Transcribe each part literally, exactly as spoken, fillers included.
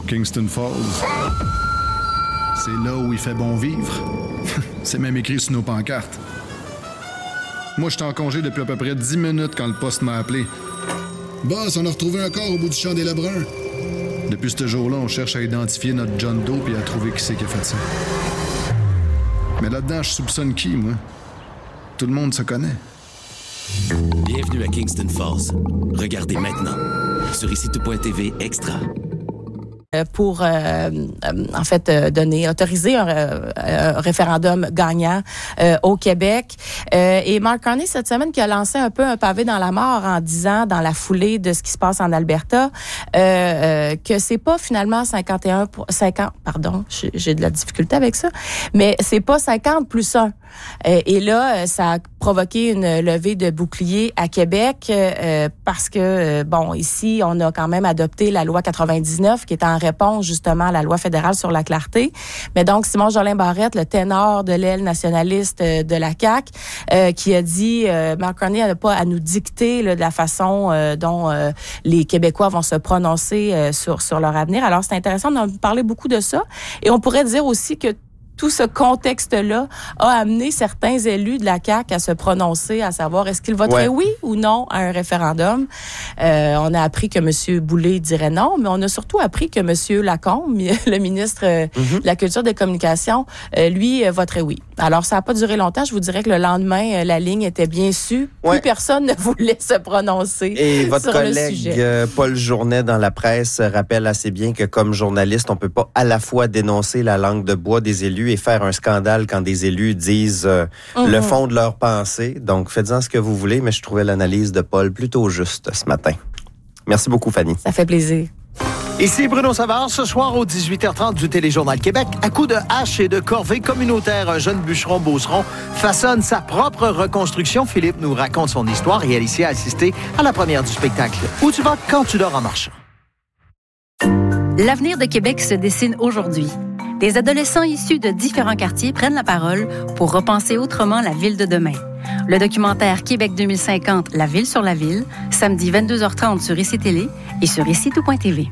Kingston Falls. C'est là où il fait bon vivre. C'est même écrit sur nos pancartes. Moi, j'étais en congé depuis à peu près dix minutes quand le poste m'a appelé. Boss, on a retrouvé un corps au bout du champ des Lebrun. Depuis ce jour-là, on cherche à identifier notre John Doe et à trouver qui c'est qui a fait ça. Mais là-dedans, je soupçonne qui, moi? Tout le monde se connaît. Bienvenue à Kingston Falls. Regardez maintenant sur ici tout point t v Extra. Pour, euh, en fait, euh, donner, autoriser un, euh, un référendum gagnant euh, au Québec. Euh, et Mark Carney, cette semaine, qui a lancé un peu un pavé dans la mort en disant, dans la foulée de ce qui se passe en Alberta, euh, euh, que c'est pas finalement cinquante et un pour, cinquante, pardon, j'ai, j'ai de la difficulté avec ça, mais c'est pas cinquante plus un. Euh, et là, ça a provoqué une levée de boucliers à Québec euh, parce que, euh, bon, ici, on a quand même adopté la loi quatre-vingt-dix-neuf qui est en réponse justement à la loi fédérale sur la clarté. Mais donc, Simon Jolin Barrette, le ténor de l'aile nationaliste de la C A Q, euh, qui a dit, euh, Mark Carney n'a pas à nous dicter là, de la façon euh, dont euh, les Québécois vont se prononcer euh, sur, sur leur avenir. Alors, c'est intéressant d'en parler beaucoup de ça. Et on pourrait dire aussi que tout ce contexte-là a amené certains élus de la C A Q à se prononcer, à savoir est-ce qu'ils voteraient ouais. oui ou non à un référendum. Euh, on a appris que M. Boulay dirait non, mais on a surtout appris que M. Lacombe, le ministre mm-hmm. de la Culture et des Communications, euh, lui, euh, voterait oui. Alors, ça n'a pas duré longtemps. Je vous dirais que le lendemain, euh, la ligne était bien sue. Ouais. Plus personne ne voulait se prononcer Et votre sur collègue le sujet. Euh, Paul Journet, dans la presse, rappelle assez bien que comme journaliste, on peut pas à la fois dénoncer la langue de bois des élus et faire un scandale quand des élus disent euh, mm-hmm. le fond de leur pensée. Donc, faites-en ce que vous voulez, mais je trouvais l'analyse de Paul plutôt juste ce matin. Merci beaucoup, Fanny. Ça fait plaisir. Ici Bruno Savard, ce soir au dix-huit heures trente du Téléjournal Québec, à coups de hache et de corvée communautaire, un jeune bûcheron beauceron façonne sa propre reconstruction. Philippe nous raconte son histoire et Alicia a assisté à la première du spectacle. Où tu vas quand tu dors en marchant? L'avenir de Québec se dessine aujourd'hui. Des adolescents issus de différents quartiers prennent la parole pour repenser autrement la ville de demain. Le documentaire Québec deux mille cinquante, La ville sur la ville, samedi vingt-deux heures trente sur I C Télé et sur ici tout point t v.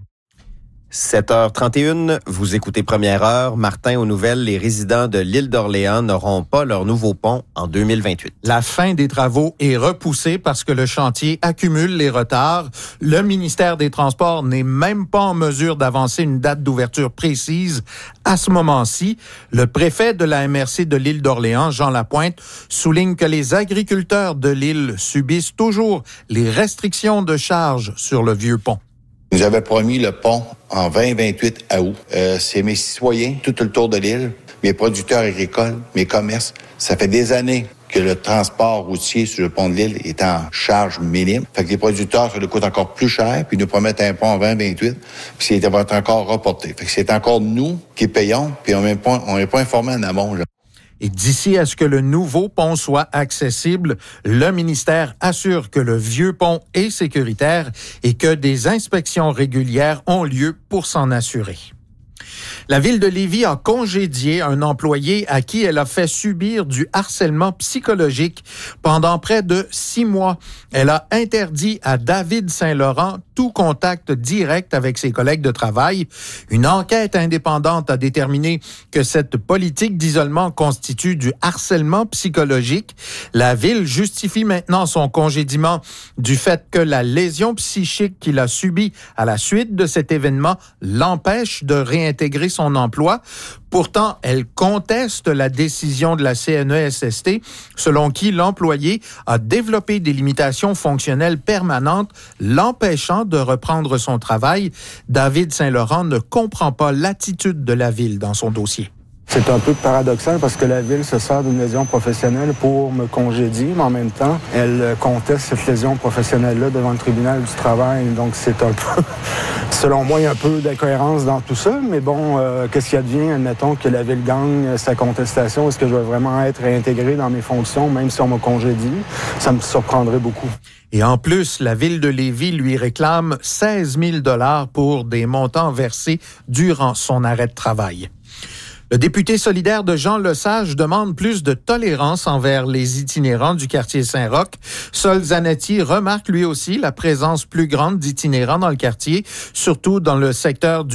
sept heures trente et une, vous écoutez Première Heure. Martin, aux nouvelles, les résidents de l'île d'Orléans n'auront pas leur nouveau pont en deux mille vingt-huit. La fin des travaux est repoussée parce que le chantier accumule les retards. Le ministère des Transports n'est même pas en mesure d'avancer une date d'ouverture précise à ce moment-ci. Le préfet de la M R C de l'île d'Orléans, Jean Lapointe, souligne que les agriculteurs de l'île subissent toujours les restrictions de charges sur le vieux pont. Nous avait promis le pont en vingt vingt-huit à août. Euh, c'est mes citoyens, tout le tour de l'île, mes producteurs agricoles, mes commerces. Ça fait des années que le transport routier sur le pont de l'île est en charge minime. Fait que les producteurs, ça leur coûte encore plus cher, puis ils nous promettent un pont en vingt vingt-huit, puis ça va être encore reporté. Fait que c'est encore nous qui payons, puis on n'est pas, on n'est pas informés en amont, là. Et d'ici à ce que le nouveau pont soit accessible, le ministère assure que le vieux pont est sécuritaire et que des inspections régulières ont lieu pour s'en assurer. La ville de Lévis a congédié un employé à qui elle a fait subir du harcèlement psychologique pendant près de six mois. Elle a interdit à David Saint-Laurent tout contact direct avec ses collègues de travail. Une enquête indépendante a déterminé que cette politique d'isolement constitue du harcèlement psychologique. La ville justifie maintenant son congédiement du fait que la lésion psychique qu'il a subie à la suite de cet événement l'empêche de réintégrer son emploi. Pourtant, elle conteste la décision de la C N E S S T, selon qui l'employé a développé des limitations fonctionnelles permanentes, l'empêchant de reprendre son travail. David Saint-Laurent ne comprend pas l'attitude de la ville dans son dossier. C'est un peu paradoxal parce que la Ville se sert d'une lésion professionnelle pour me congédier, mais en même temps, elle conteste cette lésion professionnelle-là devant le tribunal du travail. Donc, c'est un peu... Selon moi, il y a un peu d'incohérence dans tout ça, mais bon, euh, qu'est-ce qui advient? Admettons que la Ville gagne sa contestation. Est-ce que je vais vraiment être réintégré dans mes fonctions, même si on me congédie? Ça me surprendrait beaucoup. Et en plus, la Ville de Lévis lui réclame seize mille dollars pour des montants versés durant son arrêt de travail. Le député solidaire de Jean Lesage demande plus de tolérance envers les itinérants du quartier Saint-Roch. Sol Zanetti remarque lui aussi la présence plus grande d'itinérants dans le quartier, surtout dans le secteur du